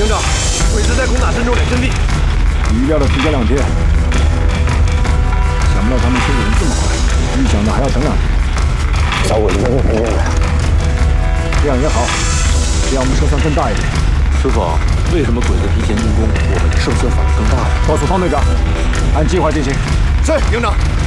长，鬼子在攻打郑州两阵地， 预料的提前2天，想不到他们修理的这么快，预想的还要等2天。 小鬼子在这边了， 这样也好，这样我们胜算更大一点。 师傅，为什么鬼子提前进攻，我们的胜算反而更大了？ 告诉方队长，按计划进行。 是，营长。